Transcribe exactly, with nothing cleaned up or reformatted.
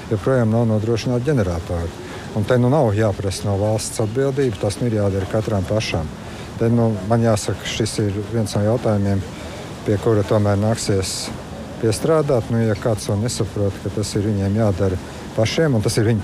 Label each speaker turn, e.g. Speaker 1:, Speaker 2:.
Speaker 1: joprojām nav nodrošināti ģeneratori. Un te nu nav jāprasa no valsts atbildība, tas nu ir jādara katram pašam. Te nu, man jāsaka, šis ir viens no jautājumiem, pie kura tomēr nāksies piestrādāt. Nu, ja kāds to nesaprot, ka tas ir viņiem jādara pašiem, un tas ir viņu